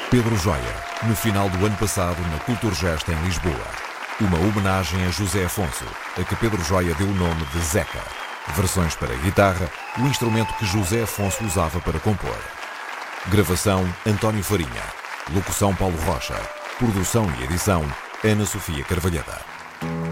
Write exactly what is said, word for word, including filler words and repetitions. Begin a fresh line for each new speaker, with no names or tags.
Pedro Joia, no final do ano passado na Culturgest em Lisboa. Uma homenagem a José Afonso, a que Pedro Joia deu o nome de Zeca. Versões para guitarra, o instrumento que José Afonso usava para compor. Gravação António Farinha. Locução Paulo Rocha. Produção e edição Ana Sofia Carvalhada.